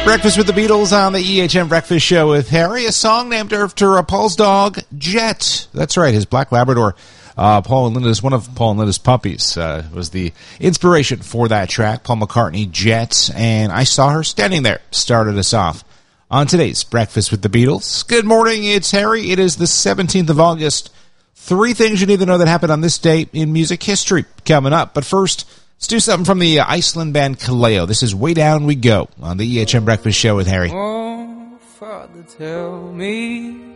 Breakfast with the Beatles on the EHM Breakfast Show with Harry, a song named after Paul's dog, Jet. That's right, his black Labrador. Paul and Linda's, one of Paul and Linda's puppies, was the inspiration for that track, Paul McCartney, Jet, and I saw her standing there, started us off on today's Breakfast with the Beatles. Good morning, it's Harry. It is the 17th of August. 3 things you need to know that happened on this day in music history coming up. But first, let's do something from the Iceland band Kaleo. This is Way Down We Go on the EHM Breakfast Show with Harry. Oh, Father, tell me